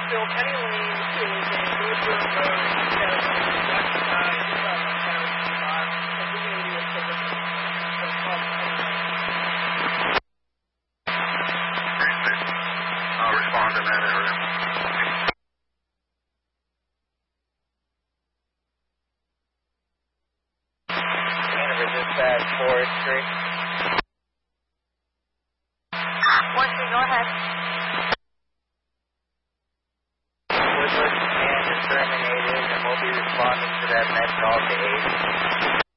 Springfield, Penny Lane is a major road that is on the west side of County 5, and we need to take it from Penny Lane. I'll respond in that area. Hanover dispatch, forestry. Forestry, go ahead. Woodward command is terminated, and we'll be responding to that med call to 8.